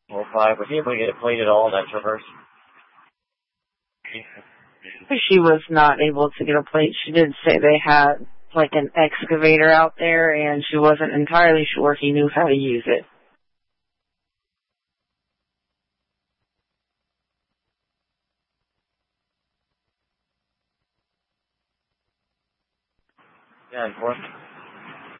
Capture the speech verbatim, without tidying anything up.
Four five. Was he able to get a plate at all? That traverse. She was not able to get a plate. She did say they had like an excavator out there, and she wasn't entirely sure he knew how to use it. Yeah, of course.